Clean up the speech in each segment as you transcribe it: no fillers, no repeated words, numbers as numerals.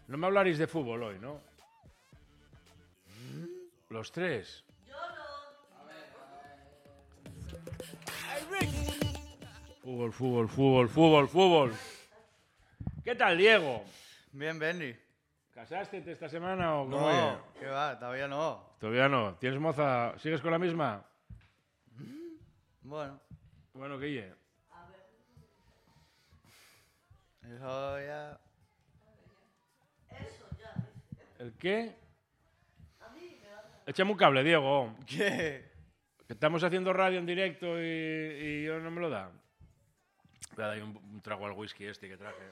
No me hablaréis de fútbol hoy, ¿no? Los tres. Fútbol, fútbol, fútbol, fútbol, fútbol. ¿Qué tal, Diego? Bien, Benny. ¿Casaste esta semana o cómo No, es? ¿qué va? Todavía no. Todavía no. ¿Tienes moza? ¿Sigues con la misma? Bueno, Bueno, ¿qué ye? eso ya... ¿El qué? Échame un cable, Diego. ¿Qué? Que estamos haciendo radio en directo y yo no me lo da. Voy a dar un trago al whisky este que traje.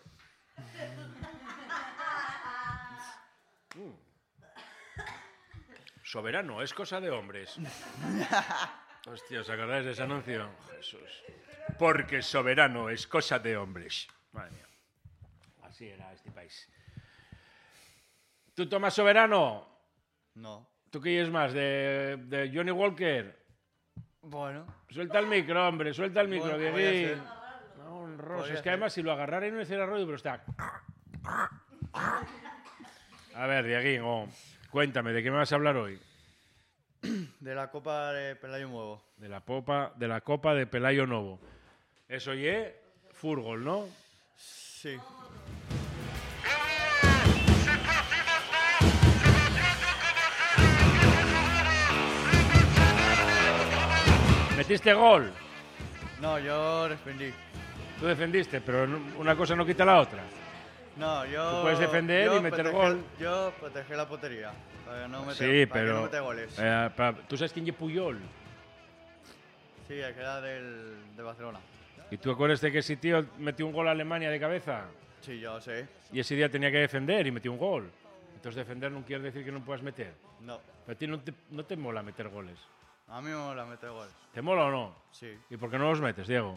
Soberano, es cosa de hombres. Hostia, ¿os acordáis de ese anuncio? Jesús. Porque soberano es cosa de hombres. Madre mía. Así era este país. ¿Tú tomas soberano? No. ¿Tú qué es más? ¿De Johnny Walker? Bueno, Suelta el micro, hombre, suelta el micro, Bueno, Dieguín. podría No, honroso. Podría Es que ser. además si lo agarrara y no hiciera ruido, pero está... A ver, Dieguín, cuéntame, ¿de qué me vas a hablar hoy? de la Copa de Pelayo Nuevo. De la Copa de Pelayo Novo. Eso ye fútbol, ¿no? Sí. ¿Metiste gol? No, yo defendí. Tú defendiste, pero una cosa no quita la otra. No, yo... Tú puedes defender yo y meter protegí- gol. Yo protegí la portería. Para no meter, Sí, para que pero... no mete goles. ¿Tú sabes quién es Puyol? Sí, el que era de Barcelona. ¿Y tú acuerdas de que ese tío metió un gol a Alemania de cabeza? Sí, yo sé. Y ese día tenía que defender y metió un gol. Entonces defender no quiere decir que no puedas meter. No. Pero a ti no te mola meter goles. A mí me mola meter goles. ¿Te mola o no? Sí. ¿Y por qué no los metes, Diego?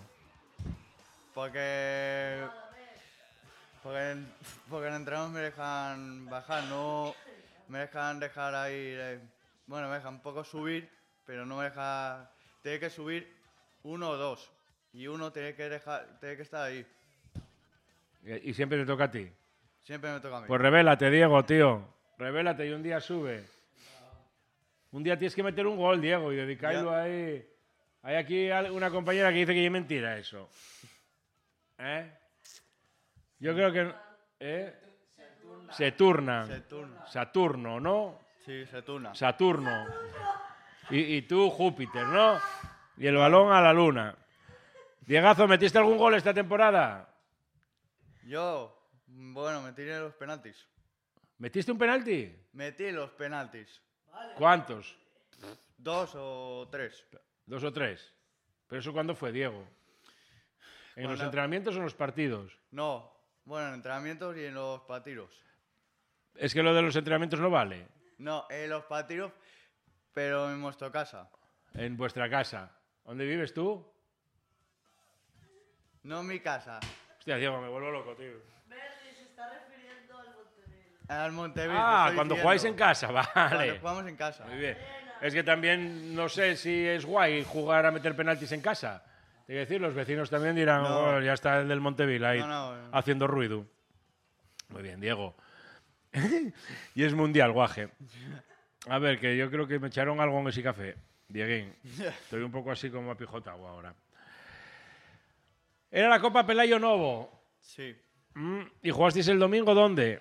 Porque en el entrenador me dejan bajar, no me dejan dejar ahí. Bueno, me dejan un poco subir, pero no me deja. Tiene que subir uno o dos. Y uno tiene que estar ahí. Y siempre te toca a ti. Siempre me toca a mí. Pues revélate, Diego, tío. Revélate y un día sube. Un día tienes que meter un gol, Diego, y dedicarlo Ya. ahí. Hay aquí una compañera que dice que es mentira eso. ¿Eh? Yo creo que... ¿Eh? Se turnan. Se turna. Saturno, ¿no? Sí, se turna. Saturno. Y tú, Júpiter, ¿no? Y el balón a la luna. Diegazo, ¿metiste algún gol esta temporada? Yo, bueno, me tiré los penaltis. ¿Metiste un penalti? Metí los penaltis. ¿Cuántos? 2 o 3. 2 o 3. ¿Pero eso cuándo fue, Diego? ¿En los Cuando- entrenamientos o en los partidos? No, bueno, en entrenamientos y en los partidos. Es que lo de los entrenamientos no vale. No, en los partidos, pero en nuestra casa. En vuestra casa. ¿Dónde vives tú? No en mi casa. Hostia, Diego, me vuelvo loco, tío. Bernie se está refiriendo al Montenegro. Al Montevideo. Ah, cuando jugáis en casa, Cuando vale. jugamos en casa. Muy bien. Es que también no sé si es guay jugar a meter penaltis en casa. Te quiero decir, los vecinos también dirán, No. "Oh, ya está el del Monteville ahí No. haciendo ruido". Muy bien, Diego. Y es mundial, guaje. A ver, que yo creo que me echaron algo en ese café. Dieguín, estoy un poco así como apijotado ahora. Era la Copa Pelayo Novo. Sí. ¿Y jugasteis el domingo dónde?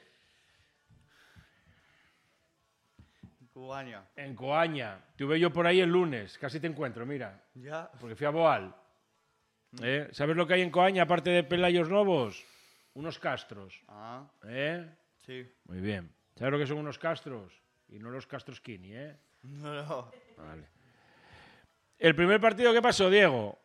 Cubaña. En Coaña. Tuve yo por ahí el lunes. Casi te encuentro, mira. Ya. Porque fui a Boal. ¿Sabes lo que hay en Coaña aparte de Pelayos Novos? Unos castros. Ah, ¿Eh? sí. Muy bien. ¿Sabes lo que son unos castros? Y no los castros Kini, ¿eh? No. Vale. ¿El primer partido qué pasó, Diego?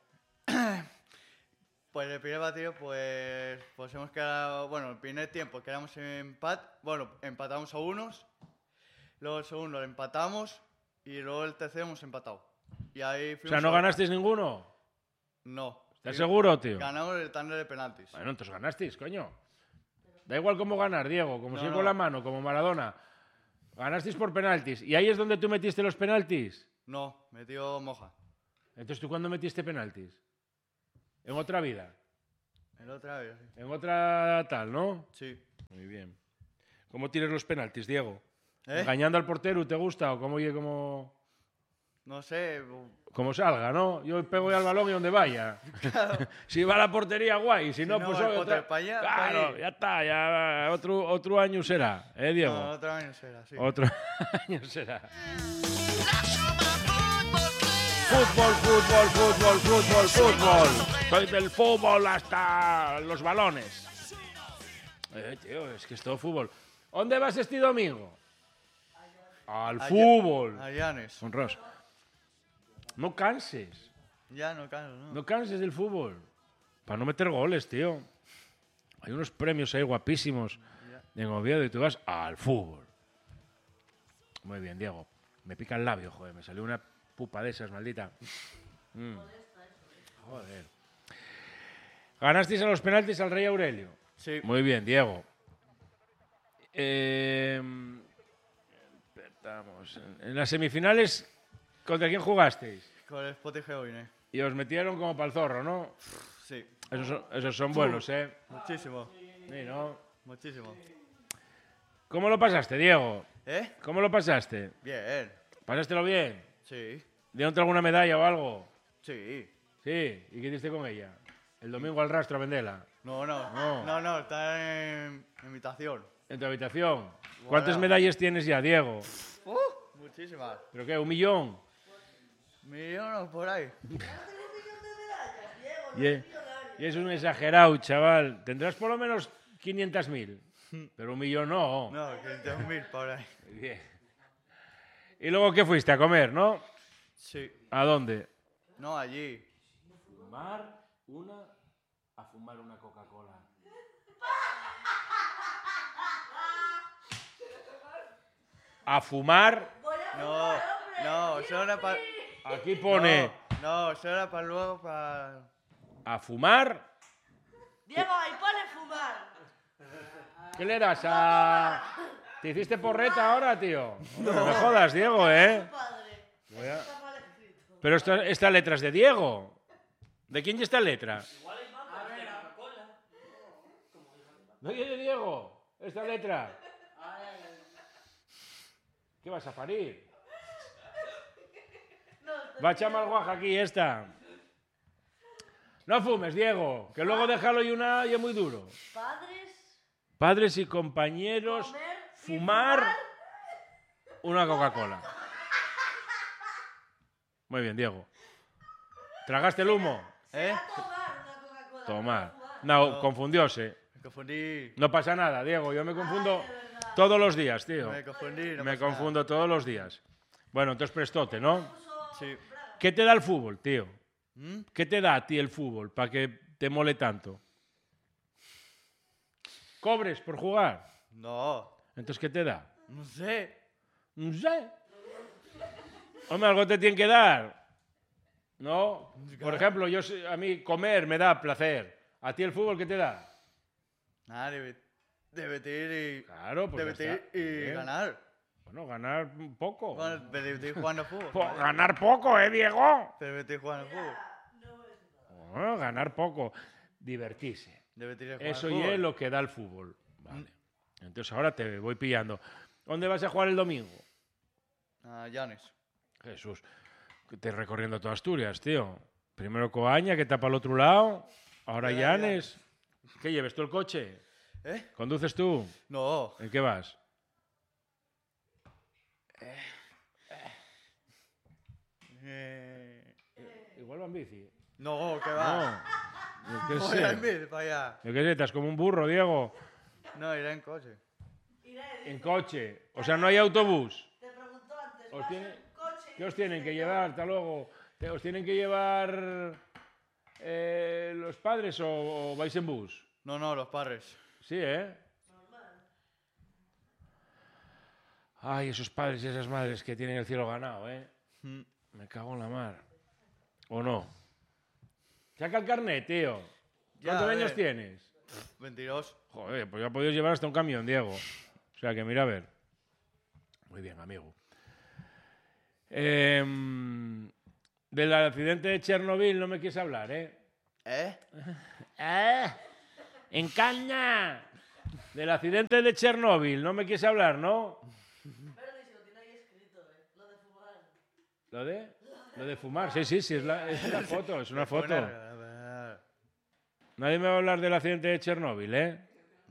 Pues el primer partido, pues hemos quedado. Bueno, el primer tiempo quedamos en Bueno, empatamos a unos. Luego el segundo lo empatamos. Y luego el tercero hemos empatado. Y ahí O fuimos. sea, ¿no a- ganasteis ninguno? No. ¿Estás Fuimos- seguro, tío? Ganamos el tándem de penaltis. Bueno, entonces ganasteis, coño. Da igual cómo ganar, Diego. Como No, si no. con la mano, como Maradona. Ganasteis por penaltis. ¿Y ahí es donde tú metiste los penaltis? No, metió Moja. Entonces, ¿tú cuándo metiste penaltis? En otra vida. El otra vez, sí. En otra tal, ¿no? Sí. Muy bien. ¿Cómo tires los penaltis, Diego? ¿Eh? ¿Engañando al portero te gusta o cómo oye No sé. como salga, no? Yo pego ya al balón y donde vaya. Si va a la portería, guay. Si no, no pues va el otra... pote pa' allá, Claro, pa' ahí. ya está. Ya otro año será, Diego? No, otro año será, sí. Otro año será. Fútbol, fútbol, fútbol, fútbol, fútbol. Soy del fútbol hasta los balones. Tío, es que es todo fútbol. ¿Dónde vas este domingo? Al fútbol. A Llanes. Con Ross. No canses. Ya no canso, ¿no? No canses del fútbol. Para no meter goles, tío. Hay unos premios ahí guapísimos en Oviedo y tú vas al fútbol. Muy bien, Diego. Me pica el labio, joder. Me salió una pupa de esas, maldita. Joder. Ganasteis a los penaltis al Rey Aurelio. Sí. Muy bien, Diego. Estamos en las semifinales, ¿contra quién jugasteis? Con el Spotify hoy, ¿eh? Y os metieron como para el zorro, ¿no? Sí. Esos son buenos, ¿eh? Muchísimo. Sí, ¿no? Muchísimo. ¿Cómo lo pasaste, Diego? ¿Eh? ¿Cómo lo pasaste? Bien. ¿Pasástelo bien? Sí. ¿Dieron alguna medalla o algo? Sí. Sí. ¿Y qué hiciste con ella? El domingo al rastro a venderla. No, está en invitación. ¿En tu habitación? ¿Cuántas medallas tienes ya, Diego? Muchísimas. ¿Pero qué? ¿1 millón? Millones por ahí. Y es un exagerado, chaval. Tendrás por lo menos 500.000. Pero 1 millón no. No, 500.000 por ahí. Bien. ¿Y luego qué fuiste? A comer, ¿no? Sí. ¿A dónde? No, allí. A fumar una Coca-Cola. A fumar. No, eso era para... Aquí pone. No, eso era para luego, para... A fumar. Diego, ahí pone fumar. ¿Qué le das a...? ¿Te hiciste porreta ahora, tío? No me jodas, Diego, ¿eh? Padre. Está mal escrito. Pero esta letra es de Diego. ¿De quién es esta letra? ¿No es de Diego? Esta letra. ¿Qué vas a parir? Va a echar mal guaja aquí esta. No fumes, Diego, que luego déjalo y es muy duro. Padres y compañeros, Comer y fumar una Coca-Cola. Muy bien, Diego. ¿Tragaste el humo? ¿Eh? Tomar una Coca-Cola. Tomar. No, confundióse. Me confundí. No pasa nada, Diego. Yo me confundo todos los días, tío. Me confundí. No Me pasa confundo todos los días. Bueno, entonces prestote, ¿no? nada. Sí. ¿Qué te da el fútbol, tío? ¿Mm? ¿Qué te da a ti el fútbol para que te mole tanto? ¿Cobres por jugar? No. Entonces, ¿qué te da? No sé. No sé. Hombre, algo te tiene que dar. ¿No? Por ejemplo, a mí comer me da placer. ¿A ti el fútbol qué te da? Nada, divertir y... Claro, pues ya divertir está. y Bien. ganar. Bueno, ganar un poco. Bueno, divertir jugando al fútbol. Ganar poco, Diego? Divertir jugando al fútbol. Bueno, ganar poco. Divertirse. Divertir jugando Eso al y fútbol. es lo que da el fútbol. Vale. Entonces ahora te voy pillando. ¿Dónde vas a jugar el domingo? A Llanes. Jesús, que te recorriendo toda Asturias, tío. Primero Coaña, que tapa al otro lado. Ahora Ya, Llanes. ¿Qué lleves tú el coche? ¿Eh? ¿Conduces tú? No. ¿En qué vas? Igual va en bici. No, que va. No. Yo qué Voy a sé. ir para allá. Yo qué sé, estás como un burro, Diego. No, iré en coche. En coche. O sea, no hay autobús. Te preguntó antes. Os ¿vas tiene- en coche? ¿Qué os tienen que llevar? Hasta luego. ¿Os tienen que llevar los padres o vais en bus? No, los padres. Sí, ¿eh? Ay, esos padres y esas madres que tienen el cielo ganado, ¿eh? Mm. Me cago en la mar. ¿O no? Saca el carnet, tío. Ya, ¿Cuántos a años ver. tienes? 22. Joder, pues ya podías llevar hasta un camión, Diego. O sea que mira a ver. Muy bien, amigo. Del accidente de Chernobyl no me quieres hablar, ¿eh? ¿Eh? ¡En caña! Del accidente de Chernóbil, no me quieres hablar, ¿no? Pero ni si lo tiene ahí escrito, Lo de fumar. ¿Lo de? Lo de fumar, sí, es la foto, es una foto. Nadie me va a hablar del accidente de Chernóbil, ¿eh?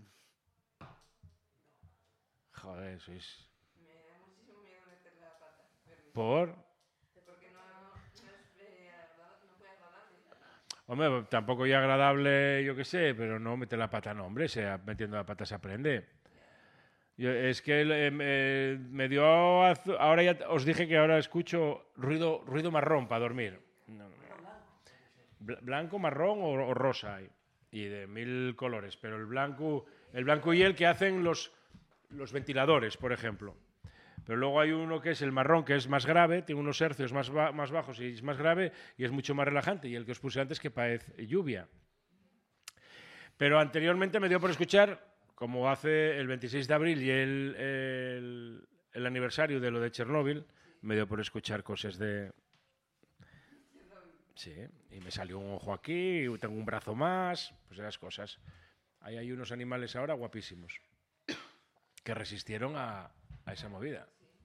Joder, sois... Me da muchísimo miedo meter la pata. ¿Por? Porque no puede agradable. Hombre, tampoco ya agradable, yo qué sé, pero no mete la pata, no, hombre, metiendo la pata se aprende. Es que me dio... Ahora ya os dije que ahora escucho ruido marrón para dormir. Blanco, marrón o rosa hay. Y de 1000 colores. Pero el blanco y el que hacen los ventiladores, por ejemplo. Pero luego hay uno que es el marrón, que es más grave, tiene unos hercios más bajos y es más grave y es mucho más relajante. Y el que os puse antes que parece lluvia. Pero anteriormente me dio por escuchar, como hace el 26 de abril y el aniversario de lo de Chernóbil, me dio por escuchar cosas de... Sí, y me salió un ojo aquí, tengo un brazo más, pues esas cosas. Ahí hay unos animales ahora guapísimos que resistieron a esa movida.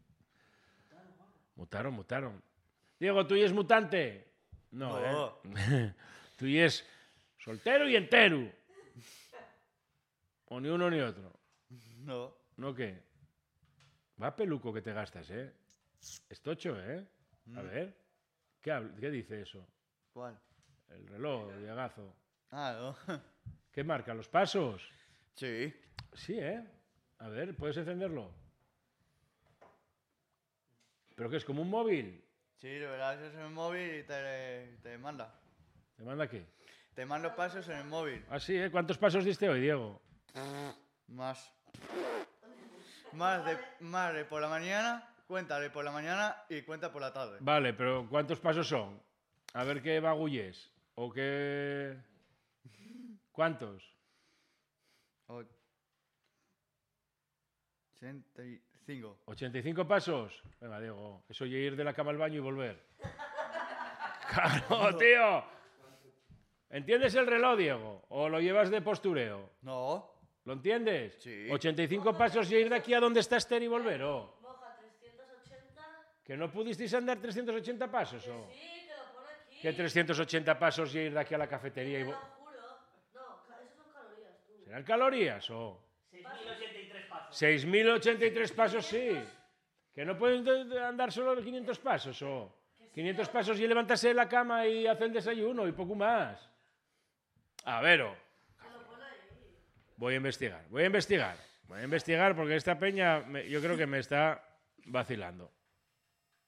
Mutaron. Diego, ¿tú y es mutante? No, No. Tú y es soltero y entero. O ni uno ni otro. No. ¿No qué? Va peluco que te gastas, ¿eh? Es tocho, ¿eh? A ver. ¿Qué dice eso? ¿Cuál? El reloj, el Diagazo. Ah, no. ¿Qué marca? ¿Los pasos? Sí. Sí, ¿eh? A ver, ¿puedes encenderlo? ¿Pero qué es? ¿Como un móvil? Sí, lo verás en el móvil y te manda. ¿Te manda qué? Te manda pasos en el móvil. Ah, sí, ¿eh? ¿Cuántos pasos diste hoy, Diego? Más de por la mañana, cuenta de por la mañana y cuenta por la tarde. Vale, pero ¿cuántos pasos son? A ver qué bagullés. ¿O qué...? ¿Cuántos? 85. ¿85 pasos? Venga, Diego, eso ya ir de la cama al baño y volver. ¡Claro, tío! ¿Entiendes el reloj, Diego? ¿O lo llevas de postureo? No. ¿Lo entiendes? Sí. 85 pasos y ir de aquí a donde está Esther y volver, ¿o? Moja 380. ¿Que no pudisteis andar 380 pasos, o? Sí, que lo pone aquí. ¿Qué 380 pasos y ir de aquí a la cafetería y Te lo volver? juro. No, eso son calorías, tú. ¿Serán calorías, o? 6.083 pasos. 6.083 pasos, sí. ¿Que no pueden andar solo 500 pasos, o? 500 pasos y levantarse de la cama y hacer el desayuno y poco más. A ver, o. Te lo pone ahí. Voy a investigar porque esta peña yo creo que me está vacilando.